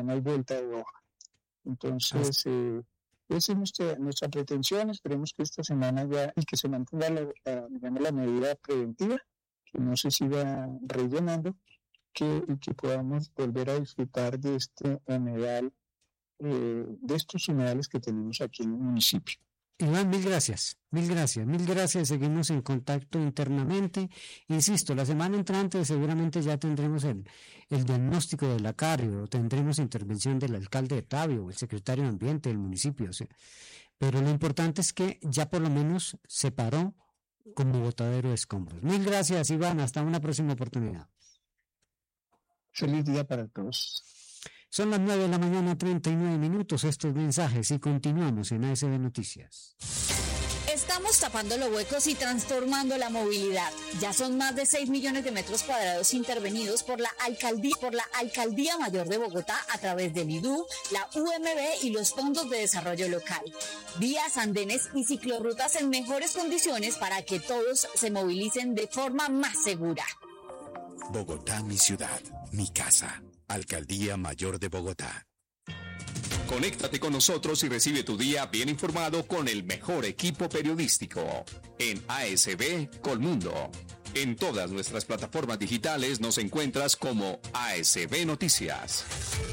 no hay vuelta de hoja. Entonces, esa es nuestra pretensión. Esperemos que esta semana ya, y que se mantenga digamos, la medida preventiva, que no se siga rellenando, y que podamos volver a disfrutar de este humedal, de estos humedales que tenemos aquí en el municipio. Iván, mil gracias. Seguimos en contacto internamente. Insisto, la semana entrante seguramente ya tendremos el diagnóstico del Lacario, tendremos intervención del alcalde de Tabio, el secretario de Ambiente del municipio. O sea, pero lo importante es que ya por lo menos se paró como botadero de escombros. Mil gracias, Iván. Hasta una próxima oportunidad. Feliz día para todos. Son las 9:39 a.m. Estos mensajes y continuamos en ASB Noticias. Estamos tapando los huecos y transformando la movilidad. Ya son más de 6 millones de metros cuadrados intervenidos por la Alcaldía Mayor de Bogotá a través del IDU, la UMB y los fondos de desarrollo local. Vías, andenes y ciclorrutas en mejores condiciones para que todos se movilicen de forma más segura. Bogotá, mi ciudad, mi casa. Alcaldía Mayor de Bogotá. Conéctate con nosotros y recibe tu día bien informado con el mejor equipo periodístico en ASB Colmundo. En todas nuestras plataformas digitales nos encuentras como ASB Noticias.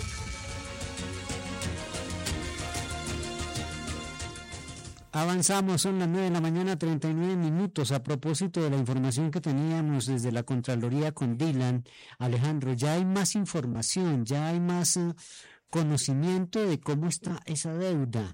Avanzamos, son las 9:39 a.m. A propósito de la información que teníamos desde la Contraloría con Dylan, Alejandro, ya hay más información, ya hay más conocimiento de cómo está esa deuda.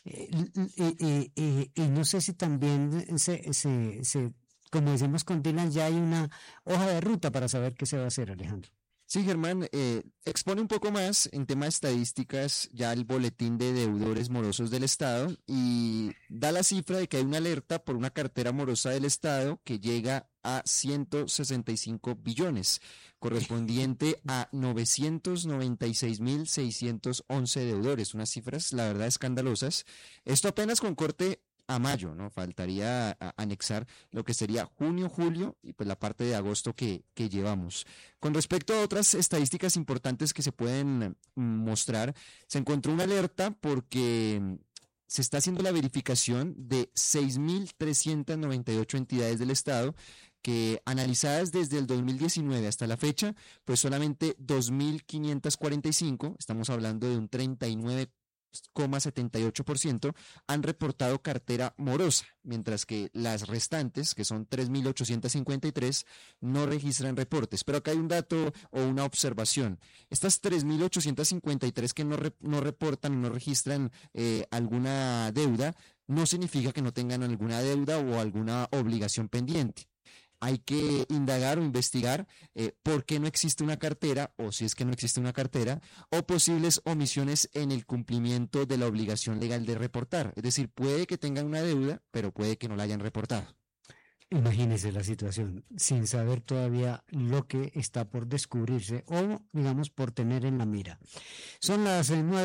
Y no sé si también como decimos con Dylan, ya hay una hoja de ruta para saber qué se va a hacer, Alejandro. Sí, Germán, expone un poco más en tema de estadísticas ya el boletín de deudores morosos del Estado y da la cifra de que hay una alerta por una cartera morosa del Estado que llega a 165 billones, correspondiente a 996.611 deudores, unas cifras, la verdad, escandalosas. Esto apenas con corte a mayo, ¿no? Faltaría anexar lo que sería junio, julio y pues la parte de agosto que llevamos. Con respecto a otras estadísticas importantes que se pueden mostrar, se encontró una alerta porque se está haciendo la verificación de 6.398 entidades del Estado que analizadas desde el 2019 hasta la fecha, pues solamente 2.545, estamos hablando de un 39,78% han reportado cartera morosa, mientras que las restantes, que son 3.853, no registran reportes. Pero acá hay un dato o una observación. Estas 3.853 que no reportan o no registran alguna deuda, no significa que no tengan alguna deuda o alguna obligación pendiente. Hay que indagar o investigar por qué no existe una cartera, o si es que no existe una cartera, o posibles omisiones en el cumplimiento de la obligación legal de reportar. Es decir, puede que tengan una deuda, pero puede que no la hayan reportado. Imagínese la situación, sin saber todavía lo que está por descubrirse o, digamos, por tener en la mira. Son las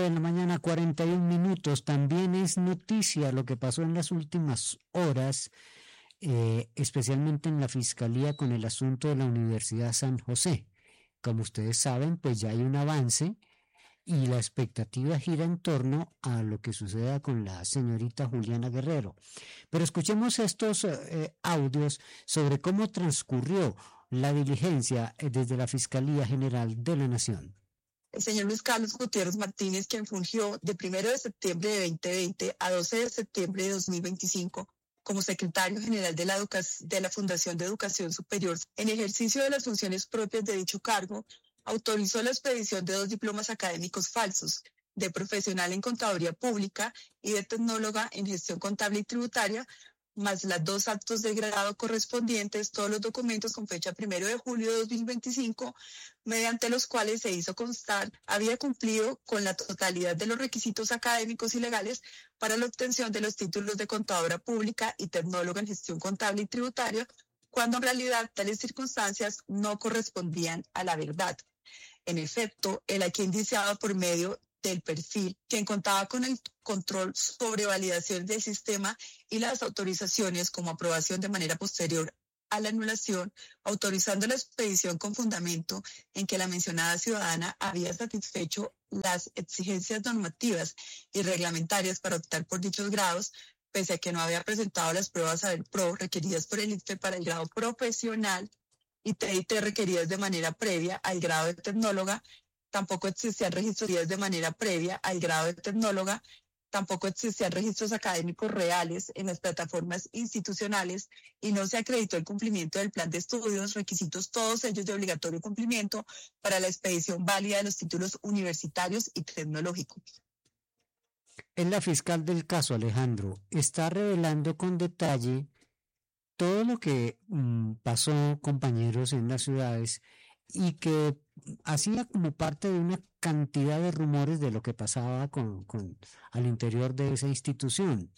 9:41 a.m. También es noticia lo que pasó en las últimas horas, especialmente en la Fiscalía con el asunto de la Universidad San José. Como ustedes saben, pues ya hay un avance y la expectativa gira en torno a lo que suceda con la señorita Juliana Guerrero. Pero escuchemos estos audios sobre cómo transcurrió la diligencia desde la Fiscalía General de la Nación. El señor Luis Carlos Gutiérrez Martínez, quien fungió de 1 de septiembre de 2020 a 12 de septiembre de 2025 como secretario general de la Fundación de Educación Superior, en ejercicio de las funciones propias de dicho cargo, autorizó la expedición de 2 diplomas académicos falsos, de profesional en Contaduría Pública y de tecnóloga en Gestión Contable y Tributaria, más las 2 actos de grado correspondientes, todos los documentos con fecha 1 de julio de 2025, mediante los cuales se hizo constar había cumplido con la totalidad de los requisitos académicos y legales para la obtención de los títulos de contadora pública y tecnóloga en Gestión Contable y Tributaria, cuando en realidad tales circunstancias no correspondían a la verdad. En efecto, el aquí indiciado por medio del perfil, quien contaba con el control sobre validación del sistema y las autorizaciones como aprobación de manera posterior a la anulación, autorizando la expedición con fundamento en que la mencionada ciudadana había satisfecho las exigencias normativas y reglamentarias para optar por dichos grados, pese a que no había presentado las pruebas Saber Pro requeridas por el ICFE para el grado profesional y TIT requeridas de manera previa al grado de tecnóloga. Tampoco existían registros de manera previa al grado de tecnóloga. Tampoco existían registros académicos reales en las plataformas institucionales y no se acreditó el cumplimiento del plan de estudios, requisitos todos ellos de obligatorio cumplimiento para la expedición válida de los títulos universitarios y tecnológicos. Es la fiscal del caso, Alejandro, está revelando con detalle todo lo que pasó, compañeros, en las ciudades y que hacía como parte de una cantidad de rumores de lo que pasaba al interior de esa institución.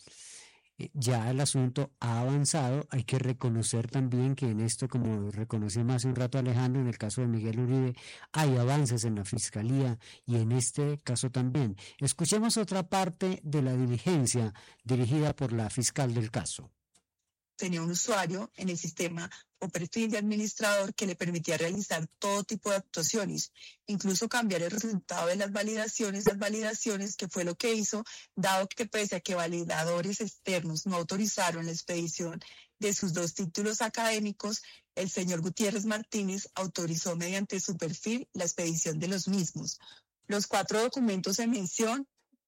Ya el asunto ha avanzado, hay que reconocer también que en esto, como reconocimos hace un rato Alejandro, en el caso de Miguel Uribe, hay avances en la Fiscalía y en este caso también. Escuchemos otra parte de la diligencia dirigida por la fiscal del caso. Tenía un usuario en el sistema o perfil de administrador que le permitía realizar todo tipo de actuaciones, incluso cambiar el resultado de las validaciones, que fue lo que hizo, dado que pese a que validadores externos no autorizaron la expedición de sus 2 títulos académicos, el señor Gutiérrez Martínez autorizó mediante su perfil la expedición de los mismos. Los 4 documentos en mención,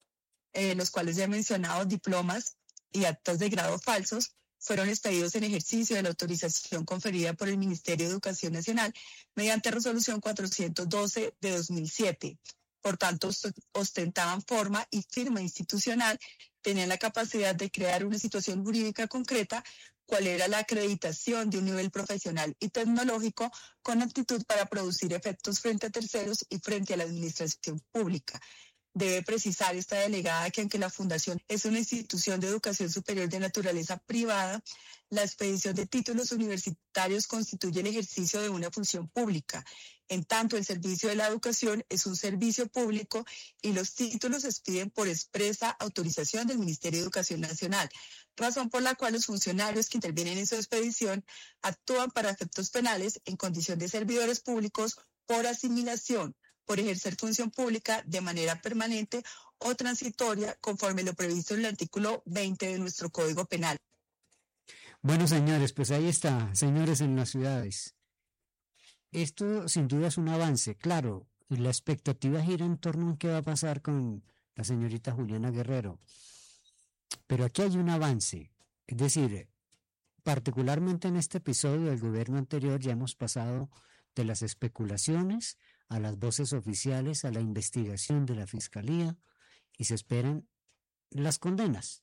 los cuales ya he mencionado, diplomas y actas de grado falsos, fueron expedidos en ejercicio de la autorización conferida por el Ministerio de Educación Nacional mediante resolución 412 de 2007. Por tanto, ostentaban forma y firma institucional, tenían la capacidad de crear una situación jurídica concreta, cual era la acreditación de un nivel profesional y tecnológico con aptitud para producir efectos frente a terceros y frente a la administración pública. Debe precisar esta delegada que aunque la Fundación es una institución de educación superior de naturaleza privada, la expedición de títulos universitarios constituye el ejercicio de una función pública. En tanto, el servicio de la educación es un servicio público y los títulos se expiden por expresa autorización del Ministerio de Educación Nacional, razón por la cual los funcionarios que intervienen en su expedición actúan para efectos penales en condición de servidores públicos por asimilación, por ejercer función pública de manera permanente o transitoria, conforme lo previsto en el artículo 20 de nuestro Código Penal. Bueno, señores, pues ahí está, señores en las ciudades. Esto sin duda es un avance, claro, y la expectativa gira en torno a qué va a pasar con la señorita Juliana Guerrero. Pero aquí hay un avance, es decir, particularmente en este episodio del gobierno anterior ya hemos pasado de las especulaciones a las voces oficiales, a la investigación de la Fiscalía, y se esperan las condenas.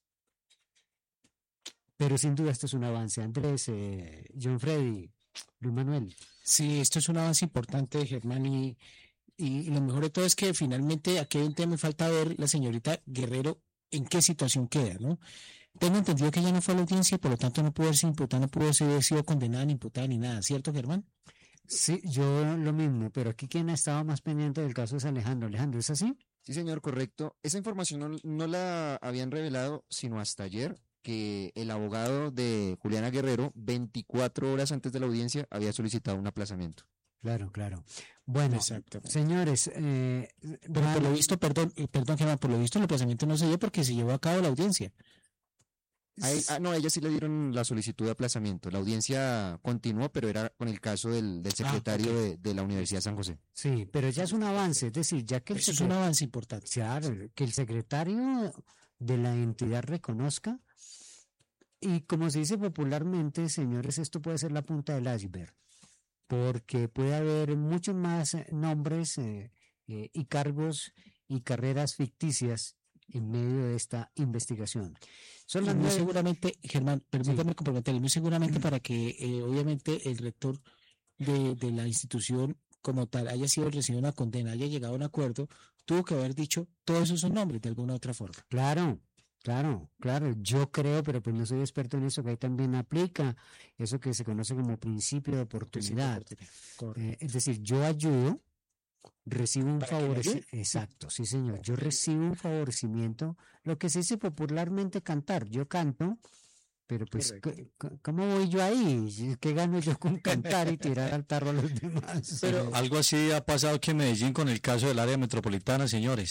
Pero sin duda esto es un avance. Andrés, John Freddy, Luis Manuel. Sí, esto es un avance importante, Germán, y lo mejor de todo es que finalmente aquí hay un tema, me falta ver la señorita Guerrero en qué situación queda, ¿no? Tengo entendido que ella no fue a la audiencia y por lo tanto no pudo haberse imputada, no pudo haber sido condenada, ni imputada, ni nada, ¿cierto, Germán? Sí, yo lo mismo, pero aquí quien ha estado más pendiente del caso es Alejandro. Alejandro, ¿es así? Sí, señor, correcto. Esa información no la habían revelado sino hasta ayer, que el abogado de Juliana Guerrero, 24 horas antes de la audiencia, había solicitado un aplazamiento. Claro, claro. Bueno, exactamente. Señores, pero por lo visto, perdón, Germán, por lo visto el aplazamiento no se dio porque se llevó a cabo la audiencia. No, a ella sí le dieron la solicitud de aplazamiento. La audiencia continuó, pero era con el caso del secretario de la Universidad de San José. Sí, pero ya es un avance, es decir, ya que eso es un avance importante. Claro, que el secretario de la entidad reconozca, y como se dice popularmente, señores, esto puede ser la punta del iceberg, porque puede haber muchos más nombres y cargos y carreras ficticias en medio de esta investigación. Muy seguramente, Germán, permítame comprometerle, muy seguramente para que obviamente el rector de la institución como tal haya sido recibido una condena, haya llegado a un acuerdo, tuvo que haber dicho todos esos son nombres de alguna otra forma. Claro, yo creo, pero pues no soy experto en eso, que ahí también aplica eso que se conoce como principio de oportunidad. Es decir, yo ayudo, recibo un favorecimiento. Exacto, sí señor, yo recibo un favorecimiento, lo que se dice popularmente cantar. Yo canto Pero pues, ¿cómo voy yo ahí? ¿Qué gano yo con cantar y tirar al tarro a los demás? Pero algo así ha pasado aquí en Medellín con el caso del área metropolitana, señores.